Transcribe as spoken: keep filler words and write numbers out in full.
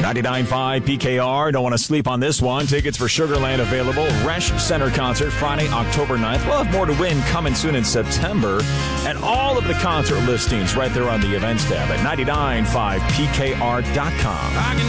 ninety-nine point five P K R. Don't want to sleep on this one. Tickets for Sugarland available. Resch Center concert Friday, October ninth. We'll have more to win coming soon in September. And all of the concert listings right there on the events tab at ninety-nine point five P K R dot com.